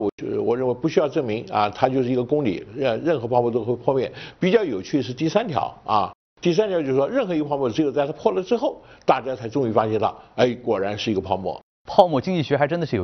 我认为不需要证明啊，它就是一个公理，任何泡沫都会破灭。比较有趣的是第3条啊，第3条就是说，任何一个泡沫只有在它破了之后，大家才终于发现到，哎，果然是一个泡沫。 泡沫经济学还真的是有